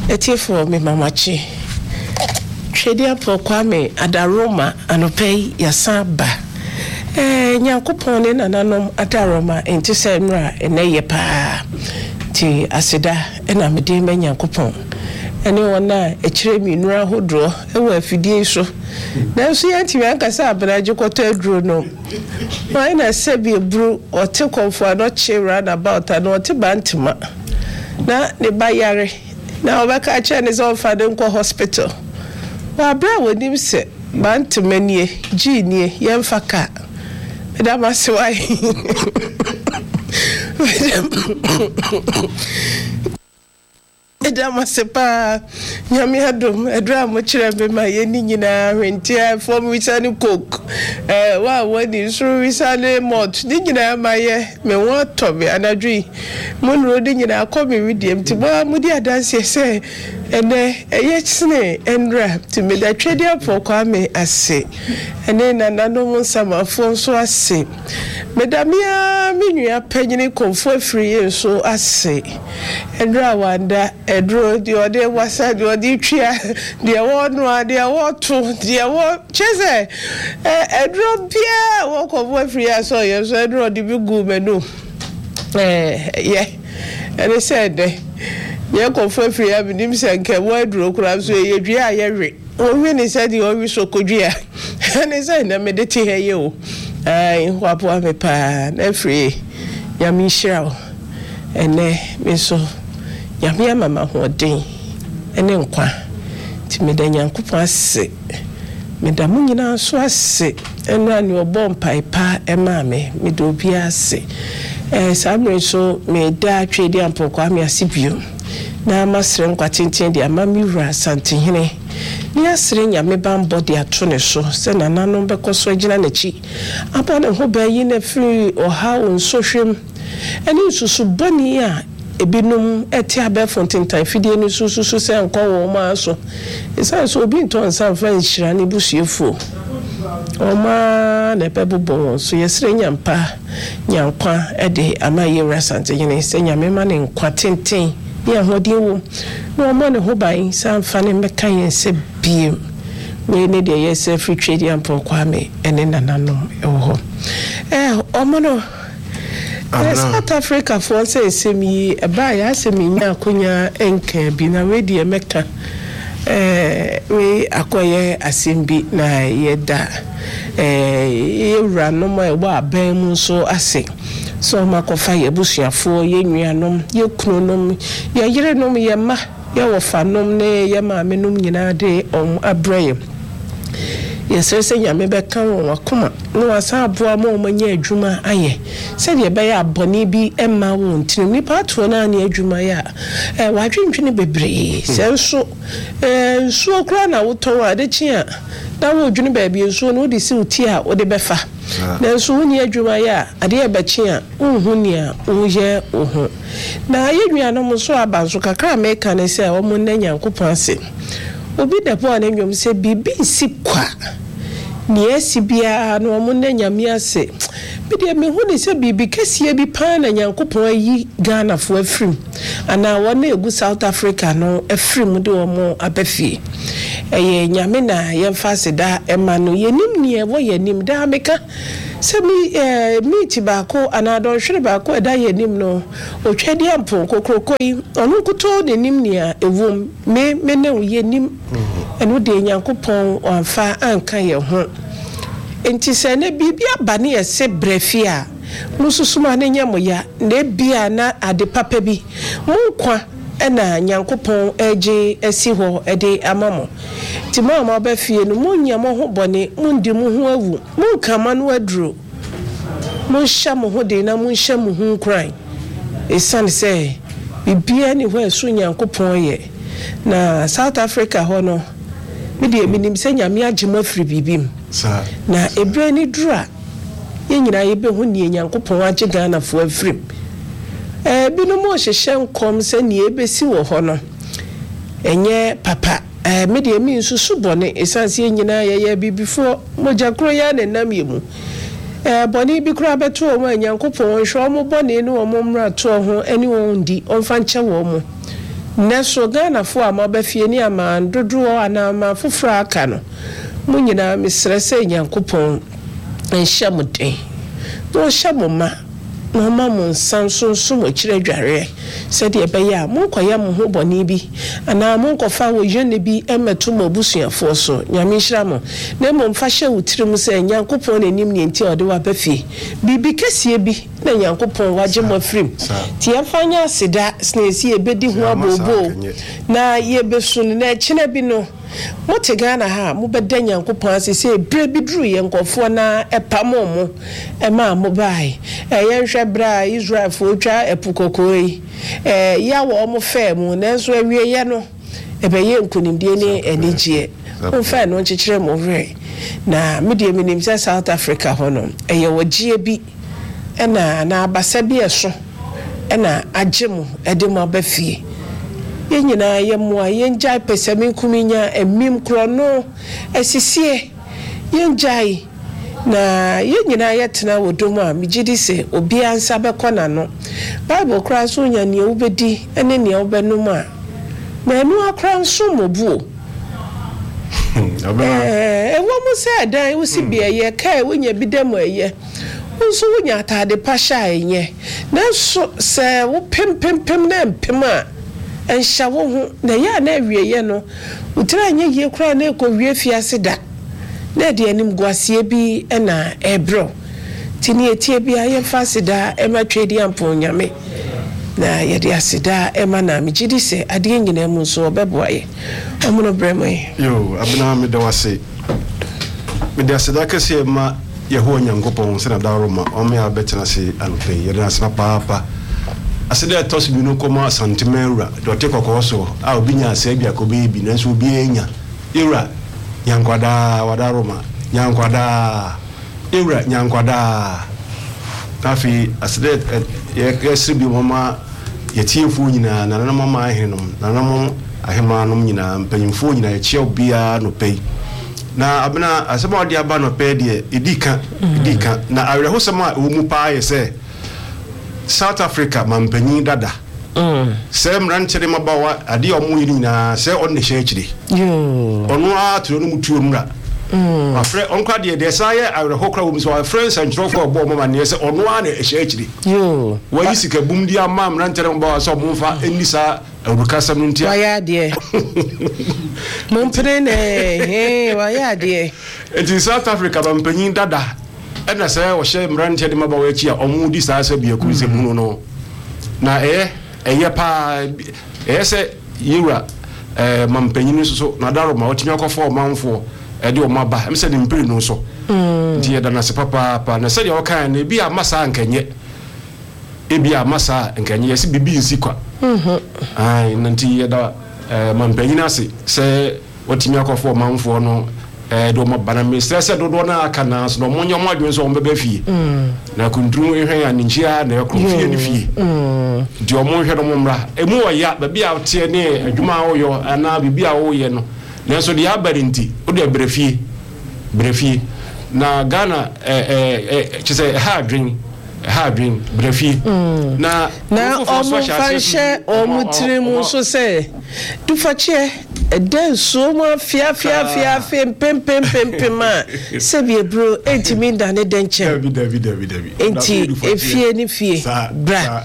Etifo me mamachi. Twedia Kwame Adaroma anopei yasaba. Nyankopon ne nananom Adaroma enti semra eneye pa. Ti aseda ena mede me Nyankopon. Ene wona ekire mi nura hodro ewa afidie so. Na so yanti me ankasa abraje kwoto aduro no. Why na sebi ebru ote konfo anoche round about and ote bantima. Na ne bayare na obaka acha ne so fa de nko hospital wa bra wonim se bantimanie ginie yemfa ka medama se wai edama se pa nyame adom edra mo kire be ma yeni nyina hwentia form wisani coke wa wani so wisani malt ni nyina ma ye me won tobe anadwi monro di nyina akobe widiem ti ba mudi adanse se ene eyechine enra ti me da twede for Kwame ase ene nanano mo samafo so ase medamia menua panyini konfo afiri yenso ase enra wanda edro di ode wasa di ode twia di wonu ade woto di wo cheze edro bia wo konfo afiri aso yenso edro di bigu menu ene said ye konfo afiri abinim senke wo edro kura so ye dua ayewe owi ni said di owi so kodua ene said na medete heye o wapo ame pa na free ya mi shira ene me so ya mi mama hoden ene nkwa ti me da Nyankopon ase me da mu nyina so ase enu ani obo mpai pa ema me do obi ase samre so me da twedi ampo kwa me asibio na masre nkwa tenten de amami wura santehene ni asre nyame bambo de ato ne so se nanano bekoso agina nachi apa ne ho bayi na firi oha onsohwem eni susu bani a ebinum eti abe fontentan fidie ni susu se nko wo ma so isa so obi nton san fa nhira ni busuefo oma na pebbo so yesre nyampa nyankwa ede amaye resante yene se nyame ma ne nkwa tenten ya hodin wo no ma ne ho bai san fa ne meka yense biem we ne de yese free trade ampo Kwame ene nananom ewo omono South Africa for say semi eba ya semi nya akonya enka bi na we de meka we akoye asembi na yeda ewra no ma ewa aban mu so ase so makofa ye busuafo ye nuanom ye kunonom ye yerenom ye ma ye wofanom ne ye maamenom nyina de abraye yesese nyame beka won akoma no asa aboa ma omanya adwuma aye se de be ya aboni bi emma won tinu ni pato na ani adwuma ya wadwentwene bebre se so so okra na woton ade chia na wo dwene ba bi so no de si uti a wo de befa na so woni adwuma ya ade e ba chia unhu ni a uye uhu na yedwua no so abanso kakra meka ne se wo mo na Nyankopon ase obi depo anenwom se bibi nsi kwa ni esibia no mo na nyame ase bide me hu ni se bibi kese bi pa na Nyankopon ayi Ghana fo afrim ana wona egu South Africa no afrim de omo abafie eye nyame na yemfa seda ema no yenim ni ewo yenim da meka se meet baako ana don hwere baako eda yenim no otwedi ampo kokrokoi onu kuto de nim ni a evom me ne wo yenim eno de Nyankopon amfa anka ye ho enti se na bibia bane ese brefia mususuma ne nyamoya na bia na ade papa bi munkwa ena Nyankopon eje esi ho ede amamo ti mama ba fie no munyamo ho bone mundi mu ho awu munkama no aduro munhya mo ho de na munhya mo hu kran esan se bibia ni ho esu Nyankopon ye na South Africa ho no me de minim se nyame agema afiri bibim na ebre ni dura ye nyina ye be ho ni Nyankopon age Ghana fo afirim bino mo hyehye nkom se ni ebesi wo ho no enye papa me de mi nsusu bone esanse nyina ye bibifo mojakro ya ne nam yemu bone bi kura beto o ma Nyankopon hwe o mo bone ne o mo mra to ho eni won di onfa nche wo mo Neso Ghana fo a mabafie ni ama dodo ana ma foforo aka no mo nyina mesrɛ sɛ Nyankopɔn enhye mo den no hye mo ma no ma mo nsanso mo kyerɛ dware sɛ de ɛbɛyɛ a mo nkɔyɛ mo ho bɔne bi ana mo nkɔfa wo yene bi emeto mo busuafo so Nyame hyira mo na mo mfa hye wo tirim sɛ Nyankopɔn nanim ne nti ɔde wa bafie bibi kɛsie bi na Nyankopɔn wagye mo afrim ti yɛfanya aseda snesi ebedi ho abobo na yebesun na kyena bi no mote Ghana ha mo beda Nyankopɔn asese bre bi duru ye nkɔfo na epamo mo ema mo bai yɛnhwɛ bra Israel fo twa epukokoi ya wo mo fa mu nanso awie ye no ebeye nkonimdie ne anigye mo fa no nkyekere mo hwe na medie minim sɛ South Africa hono wɔgie bi ɛna na abasa bi ɛso ɛna agye mo ɛde mo abafie yenyina yemwa yenjai pesami kuminya emim krono esisie yenjai na yenyina yetena wodomu a migidi se obi ansa bekona no Bible kra so nya ne ubedi ene ne obenum a manu akra nso mobuo ewo mu se dan wo si bia ye kai wonya bidam aye nso wonya atade pasha enye na so se wo pempempem na mpem a ensha wo hu na ya na awieye no utira nye ye kra na ekowie fiase da na de anim guasie bi na ebro tini etie bi aye fase da ematwedi ampo nyame na ye de aseda ema na migidi se ade nyina mu so obeboaye omono bremwe yo abna me da wase me de aseda kase ma yeho Nyankopon se na daroma o me abetena se anpe ye na asena papa aseda tos bi no koma santimera do te kokoso a obinya ase bia ko bi na so obi enya ira Nyankwada wadaroma Nyankwada ira Nyankwada kafi aseda ye bi mama yetiefu nyina na na mama ahenom na na mama ahemanom nyina mpanyimfo nyina ye chia obia no pei na abena asema odi aba no pei de edika na awerehosema wo mu pa ye se South Africa mampanyin dada se mranchede mabawa ade omo yiri nyina se on ne hyekire ono a turo no mutuo mra afre onkwa de saye awerehokra wo so friends and trofo obo mama ne se ono a ne hyekire wayi sika bum dia ma mranchede mabawa so mumfa enisa obukasa nuntia waya de mumpre ne waya de enti South Africa mampanyin dada ena se wo hye mranchede mabawa achi a omo di sa se bia kuru se bunu no na eye pa se yura mampanyin so na daroma otimi akofo manfo de o maba em se de mpiri no so nti ye da na se papa na se de o kan na bi amasa nkenye ebi amasa nkenye ye se bibi nsikwa ai nanti ye da mampanyin ase se otimi akofo manfo no do mabana me stress do na aka na so no monyo adwen so ombebe fie na kuntru ehwen ya ninjia na yakofie ni fie di omo hwe do momra emu oya ba bia tie ne adwuma woyo ana bibia woye no na so de abarinti o de brefie na Ghana chise hard dream brefie na omo fanshe omutirimu so se du fache den so ma fia pempema se bi bro entimi ndane denche David enti efie ni fie bra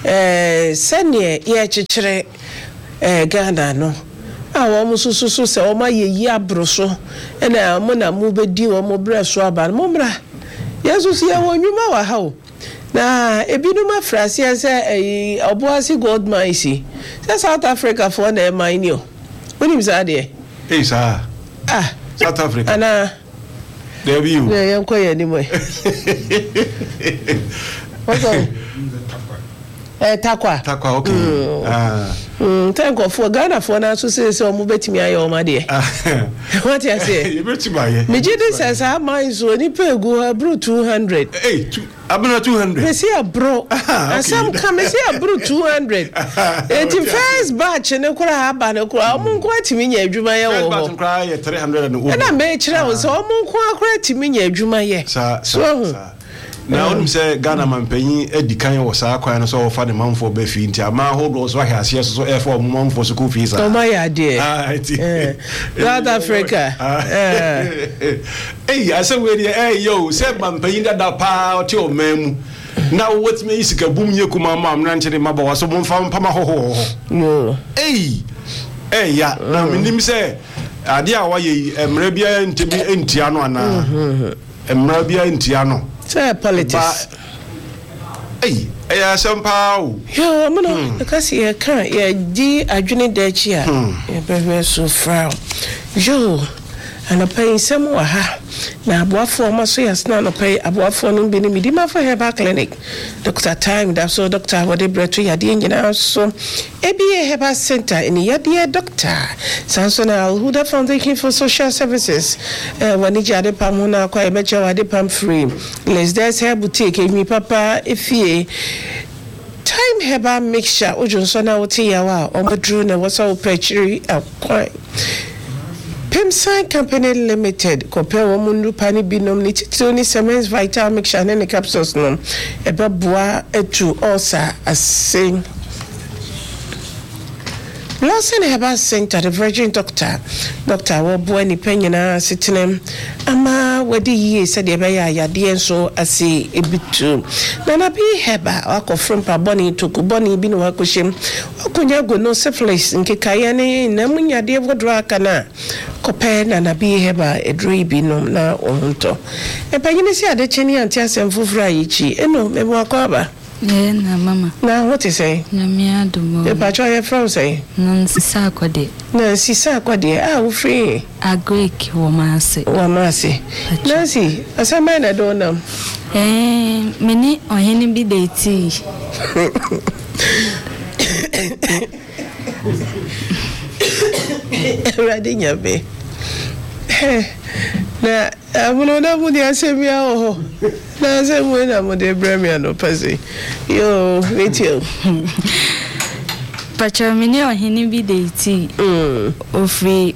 sene ye chichere Ghana no awo mo so se o ma yeyi abroso na mo na mo bedi o mo bra so aba mo bra Jesus ye wonwuma wa ha na ebinuma afrasi se oboasi gold mine si South Africa for na mine o onim za de sir South Africa ana there you yeah yanko ye ni mo what's up takwa okay thank God for Ghana for na so say omo betimi aye omo de what you say you betimi aye me jide says how mine so ni pegu abru 200 abuna 200 me see a bro asam come see a bro 200 it first batch ne kura aba ne kura omo nko atimi nya adwuma ye wo batch kura ye 300 and na me kire wo so omo nko akura atimi nya adwuma ye so na onum say Ghana man panyin edikan wo saa kwan no so wo fa de manfo ba fi nti ama hodo so ahia ase so e for manfo so ko fi sa to ma ya de South Africa asa we de yo say man panyin da pa ti o memu na what me isika bum ye kuma mam na nche de mabawa so mo fa pama ho no ya na minim say ade a wa ye emra bia ntimi entia no ana emra bia entia no say politics Sampao. Yo, Mono, because you can't, ye adwene de chia, ye be so frown. Yo, and a pay some ha. Now, Boafo, my so yes, no pay a Boafo, no be me, Dima for her clinic. Doctor Time, that's so doctor, what they brought to your so ABA Heba Center in Yadia Doctor. Sansonal, who the Foundation for Social Services, when he had a pamuna, quite better, I did pam free. Les there's hair boutique, me papa, if ye. Time Heba mixture, Ojohn Oti Yawa, on the drone, was all perchery at point. Pimside Company Limited, compare Womundu Pani Binom, Nitoni Semens Vital Mixture and capsules no. Eba bois etu osa as sing. Lawson Heba Center, the Virgin Doctor, Dr. Wobweni Penina sitting ama wedi ye said the baya ya so asi ebitu. Nana bi Heba wako from Paboni to Kuboni binu wakushim. Wakunya go no syphilis nke kayane na munya de vodra kana. Kope Nana bi Heba edri binum na ohunto. Epanyini si ade cheni anti asem fufura yichi. Eno mebo akwaba. Yeah, na mama. Now what is say? Na me adumo. The patch your from say? Nancy Sakwade. Nancy Sakwade. Ah, free. A Greek womase. Womase. Nancy, as a man I don't know. Many or any be deity. Riding your bay. Na amuna mudi asemia oho na asemu na mudi bremia no pase yo vetio pacha mini o hini bi deiti ofri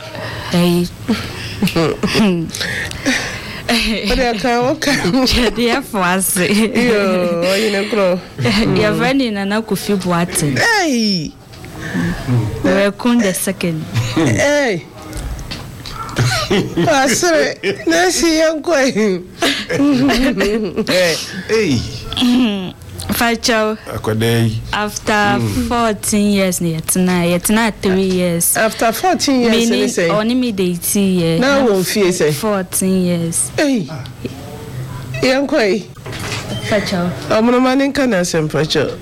Oda ka jadi afwase yo oyine kro ya vani na na Kofi Boateng we kun the second Pastor, Nancy Uncle. Facho. After 14 years, yet not 3 years. After 14 years, only me 80 years. Now, won't fear 14 years. Hey, Uncle. Facho. I'm no man in Canasam, Facho.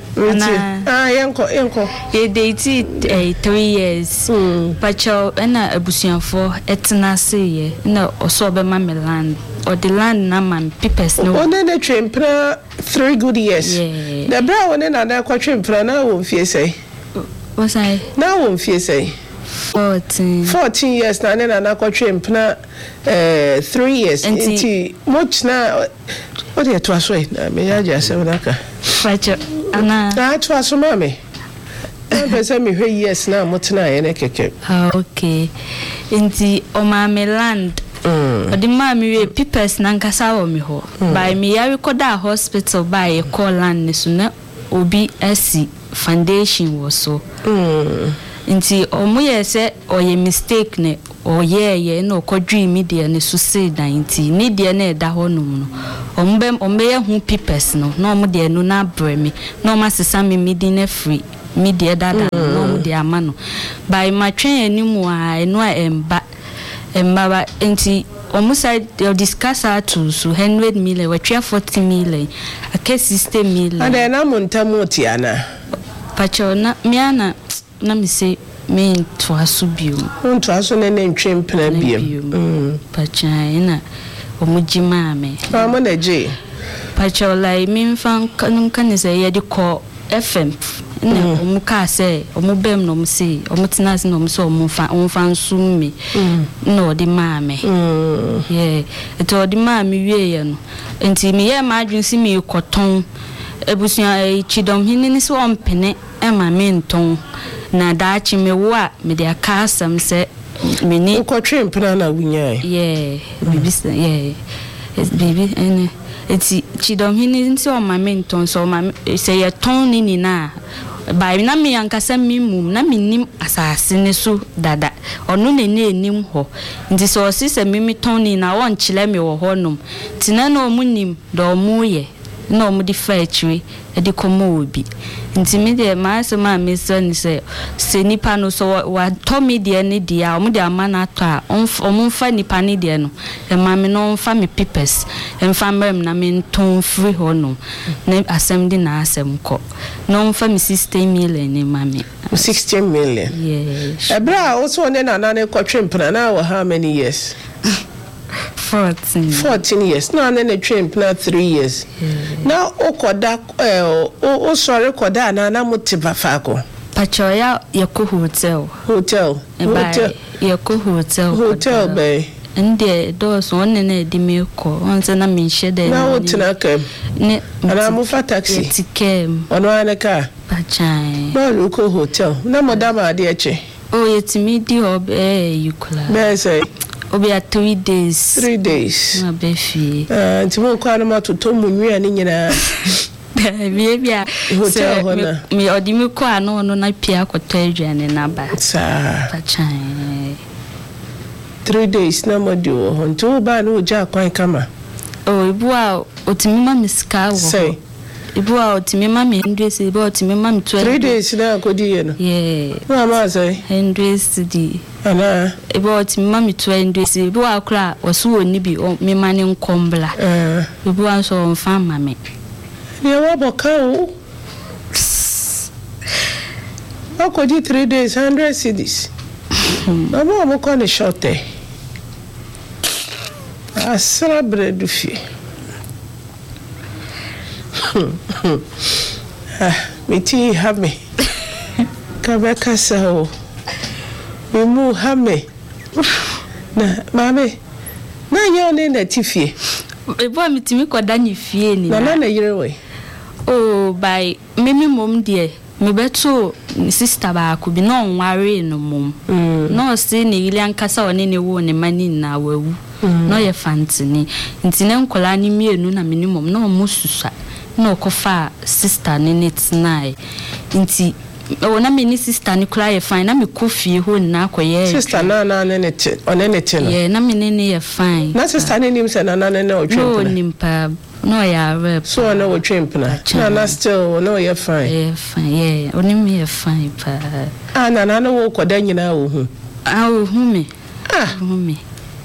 Uncle. They dated 3 years. Facho, and a busian for etna say, no, or so be my land. Or the land naman pipes no. On the train pra 3 good years. Yeah. The brown and another quatrain pra now won't fear say. Was I? Now won't fear say. 14 years na na na quatrain pra 3 years. Inti much na what you to aswe na me ya just say naka. Facho ana. Na to aso mame. Pese me hwe years na mutna ye na keke. Okay. Inti o mame land. The mommy we pipes nankasa wo me ho by me ya recorda hospital by a call land so na obi asi foundation wo so nti omo ye se oye mistake ne oye na okodwi media ne so say 19 ne de na eda ho no ombe ye hu pipes no na omo de no na breme na omo asesa me medi na free media dada no omo de ama no by matwen animu a eno a emba Maba enti almost discuss how to so 100 million we 40 million a case 60 million and then I'm on tamotiana pacho na miana na me say me to asubio on to aso na ntwem pena biem pacha ina omujima me mama na je pacho like me mfan kan say ye de call FM na omuka say omubem no mse omutinase no mse omfa nsumi na odi maame yeah eto odi maame wiye no enti me ye ma adwunsi me koton ebusuan chidom hinini so ompene e ma me nton na daachi me wo a me de aka asam se me ni ukotwe mpena na wunya yeah bibi yeah baby ene eti chidom hini nti o mame nton so mame se ye ton ni na ba na me yankasa mimum na minim asase ne so dada ono ne enim ho nti so se mimi ton ni na won chile me wo honom tina na omunim do mu ye na omu di fa achiwe e di komo obi nti me de ma so ma me so ni se nipa no so wa to me de ne dia omu de amana to a omu fa nipa ne de no e ma me no fa me papers e fa mrem na me ton free honom na asem di na asem ko no fa me 16 million ne ma me 16 million. yes Ebra also ne na ne kwatwempna na how many years? 14 years. Now then a train plan 3 years. Now okoda o sorry koda na mutiba fako. Pachoya yako hotel. Yako hotel bay. Ndi doors one na di me ko. Onse na me shede. Na wotina kem. Ne ana mu fa taxi. Tikem. Ono ana car. Pachai. No local hotel. Na madama ade eche. Oh yetimi di hob yukula. Me say Obi 3 days. 3 days. Na befi. Nti mo kwa na matoto munwia ni nyina. Bia hotel hona. Me odimi ko ano no na pia kwato aduane na ba. Sa. Pachai. 3 days na modio ho. Nti wo ba no ja kwan kama. Oh ibua otimi ma miska wo. Say. Ibua otimi ma me ndresi ibua otimi ma me 3 days na akodi ye no. Yeah. Na ma say. Ndresi di. Ana. Ibua otimi ma me 2 ndresi ibua akra wasu oni bi me ma ne nkombla. Ibua so mfa ma me. Ye wa boka o. Akodi 3 days 100 cedis. Mama mo ko ne short eh. Asra bread fi. Miti hame. Kabeka sao. Mimu hame. Na mame. Na yone na tifie. Ebo mitimi koda ni fie ni. Na yire we. Oh by memi mom de me beto sister ba ko bi no nware no mom. No se ne ile ankasa one ne wo ne mani na wawu. No ye fantini. Ntine nkola ni mienu na minimum no mususa. No kofa sister ne netnai. Nti ona mini sister ni kula ye fine na me kofi ho na akoye. Sister na ne net one net no. Yeah na me ne ye fine. Na sister ne nim se na ne otwempa. No nimpa no ya rep. So na otwempa. Na still no ye fine. Yeah fine. Yeah oni me ye fine pa. Na wo koda nyina wo hu. Wo hu me. Hu me.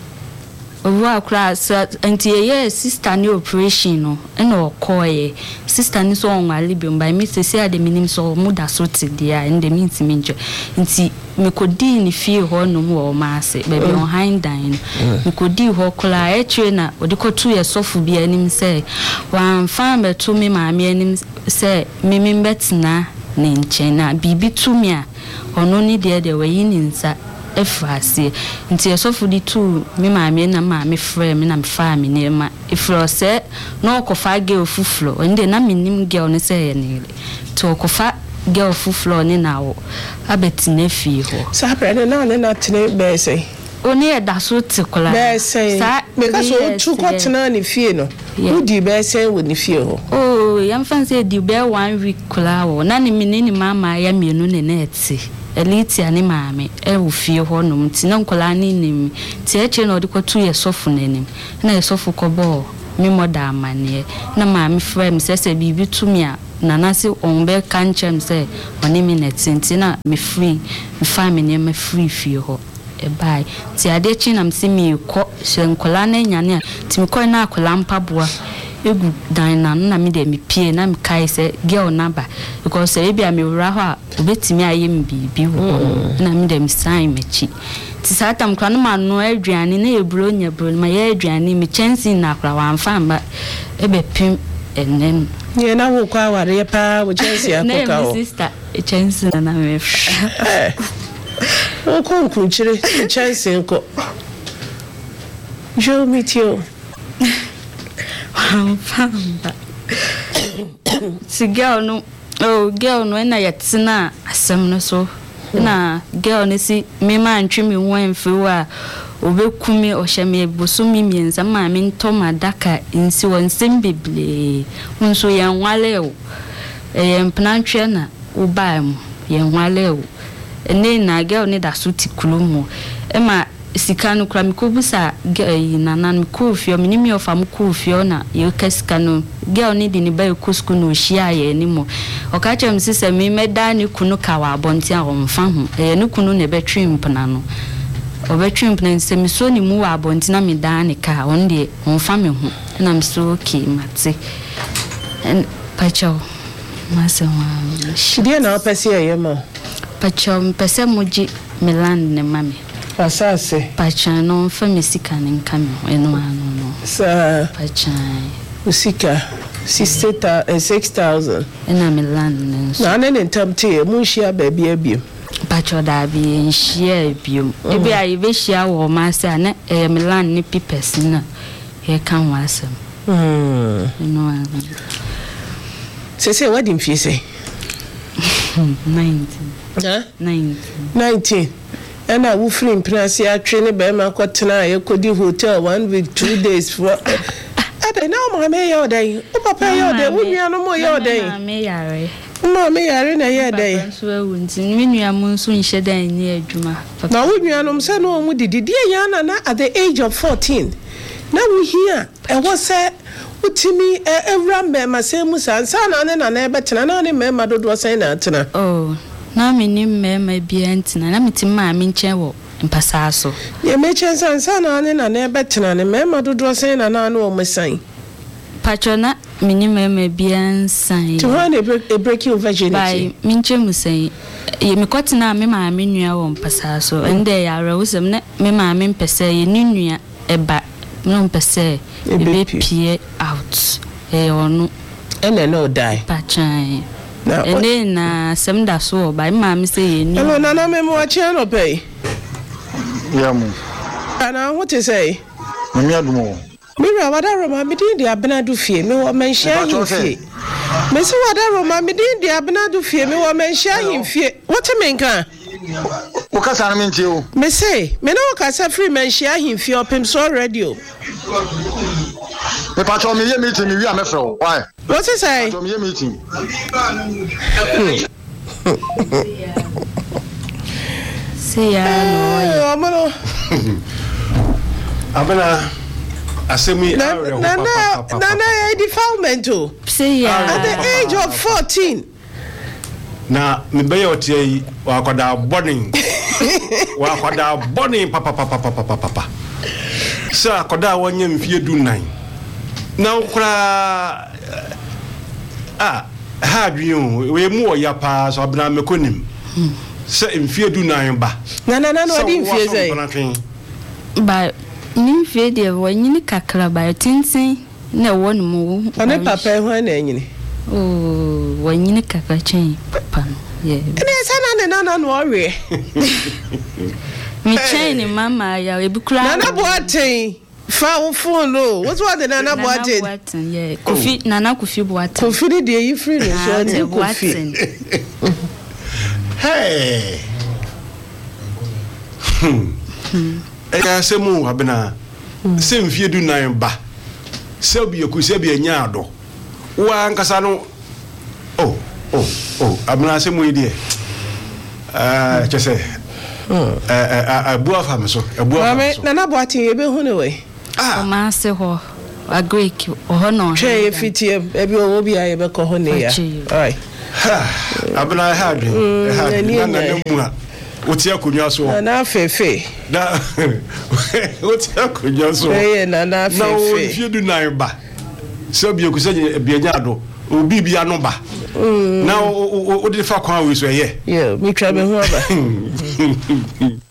Owa class anti ye sister ni operation no na okoye sister ni so onwale bi mba me se ade minim so muda so ti dia ende mi ntimi nje nti me kodi ni fie ho no wo ma ase be on hind dan me kodi ho kla etre na odikotu ye sofu bi anim se wan fan betu me ma me anim se mimi betina ne nche na bibi tu me a ono ni de we yi ni nsa efrase nti esofu di tu me maame na maame frɛ me na me fa me ne ma efrose na okofa girl fuflo ende na menim girl ne sɛ ye ne to okofa girl fuflo ne na wo abeti na fi ho sa brɛ ne na tene be sɛ oni e da so ti kola be sɛ me ka so tu ko tena ne fie no udi be sɛ wo ne fie ho oh yam fan sɛ di be 1 week kola wo na ne menini mama ya mienu ne na eti elite ani maame e wo fie ho no mti na nkola ni nim ti eche na odikotu ye sofu nanim na ye sofu kobo mi moda amane na maame frɛ me sɛ bibi tumi a nana se onbe kanchem sɛ oni mi netinti na me free me family me free fie ho e bai ti ade chi na mse mi kɔ hye nkola na nyane a ti mi kɔ na akola mpaboa egu dan na me de me pie na me kai se girl number because e bia me wura ho a obetimi aye me bibi wo na me de me sign mechi ti satam kra no ma no aduane na ebro nya bro ma ye aduane me chance na kra wan fa mba e be pim enem ye na wo kwa ware pa wo chance akoka o na sister chance na me fa o kon kunchire chance nko jo mitio Famba. Si girl no na yatina asem no so na girl ne si me ma ntwe me ho amfiri wa obekumi ohye bosumi mienza ma me ntoma daka nsi wonsem beble nso ye nwale o mpnantwe na ubaim ye nwale o ene na girl ne da so tikulumo ema sika no kra me kobusa nana me kofio me nimi ofa me kofio na ye kasika no girl ne di ne ba ekosku no hia ye ni mo o ka chem sise me meda ne kunu kawa abonti a omfa ho ne kunu ne betwe mpna no obetwe mpna nse me so ni mu wa abonti na me da ne ka on de omfa me ho na me so okay mate en pacho masewa shide na opese ye mo pacho mpese moji Milan ne mame Pasase. Pachan no femisika nkame eno ano no. Sa pachan. Usika 6,000. Ena Milan nso. Na ne ntamte mu hia baabi abiem. Pacho da bi nhia abiem. Ebi a yebe hia wo ma se na Milan ne pipes na he kan wasem. Eno ano. Se wedding fee say 19. Huh? 19. And I will free Prince training by my cotton. I could do hotel 1 week 2 days for. I don't know, my mayor day. Oh, papa, your day. We are no more your day. Mammy, I in a year day. So, when you are monsoon shed near Juma. Now, we are no son, we did dear Yana at the age of 14. Now we hear, and what said, what to me, a ram, my same son, and I never turn on him, my daughter was saying that. Oh. Na me ni me bia ntina na metima me nche wo mpasa so ye me chensan sana ne na na betina ne me madodo sen na na no mesan patrona me ni me bia nsan to when a break your virginity by me nche musan ye me kotina me ma me nua wo mpasa so ende ya rawusem ne me ma me mpese ye ni nua eba no mpese e be pie out e onu ene no die patran ene na semda so ba ma me say ni hello nana me mo channel pay yamu ana what to say me adumo mira wada roma me din dia benadu fie me wo menhia yin fie me se wada roma me din dia benadu fie me wo menhia yin fie what me nka o kasa na me ntie o me say me no kasa free menhia yin fie opem so radio me patro me ye meeting me wi amefro why what to say patro me ye meeting say ya no abana asemi nana defilement to say ya at the age of 14 na me be yotie wa kwada burning papa sa kwada wonye mfie du nan na ukra ha dwio we mu oya pa so abna mekonim se mfie du nan ba na wadi mfie zei ba ni mfie de wanyini kakra ba tintin na won mu ane papa ho na enyini oh wanyini kakra chen papa no yeah ene sana ne nana no owe mi chen ni mama ya ebukura nana boaten fa wo phone no what's what the nana boaten yeah kofi nana kofi boaten kofi de yi free no so ne kofi hey semu abena se mfie du nan ba se bi eku se bi anya ado wa nkasa no abena semu ide chese abua fa meso abua fa nana boaten ye be hu ne we o ma se ho agree o no che fitie e bi o bi aye be ko ho ne ya ai abena ha dwe na mu a otia kunwa so na fefe na otia kunwa so na fefe na o fie du nan ba se bi eku se bi anya ado obi bi anu ba na o de fa kwa we so ye yeah mi twa be hu aba